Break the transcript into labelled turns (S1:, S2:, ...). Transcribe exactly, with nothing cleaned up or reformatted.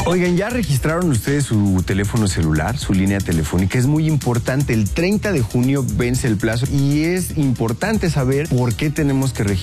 S1: Oigan, ¿ya registraron ustedes su teléfono celular, su línea telefónica? Es muy importante. El treinta de junio vence el plazo y es importante saber por qué tenemos que registrar